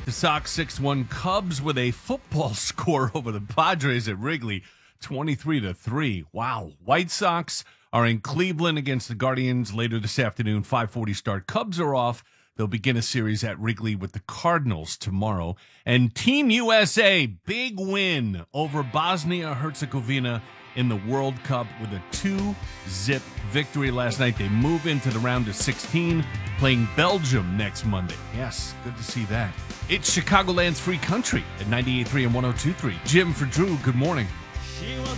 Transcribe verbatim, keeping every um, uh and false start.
The Sox six one Cubs with a football score over the Padres at Wrigley, twenty-three to three. Wow. White Sox are in Cleveland against the Guardians later this afternoon, five forty start. Cubs are off. They'll begin a series at Wrigley with the Cardinals tomorrow. And Team U S A, big win over Bosnia-Herzegovina in the World Cup with a two-zip victory last night. They move into the round of sixteen, playing Belgium next Monday. Yes, good to see that. It's Chicagoland's free country at ninety-eight point three and one oh two point three. Jim for Drew, good morning.